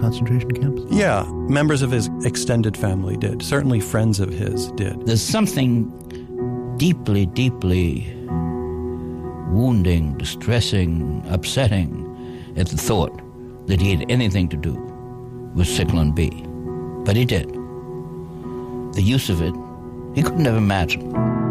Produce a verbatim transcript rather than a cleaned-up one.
concentration camps? Yeah, members of his extended family did. Certainly friends of his did. There's something deeply, deeply wounding, distressing, upsetting at the thought that he had anything to do with Zyklon B. But he did. The use of it, he couldn't have imagined.